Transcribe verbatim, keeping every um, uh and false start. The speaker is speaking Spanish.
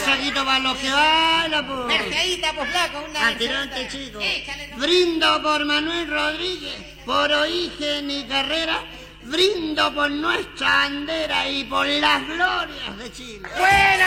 saquito para los que bailan, pues. Merceita, pues flaco, una... Adelante, chicos. Échale, no. Brindo por Manuel Rodríguez, por origen y carrera. Brindo por nuestra bandera y por las glorias de Chile. ¡Buena!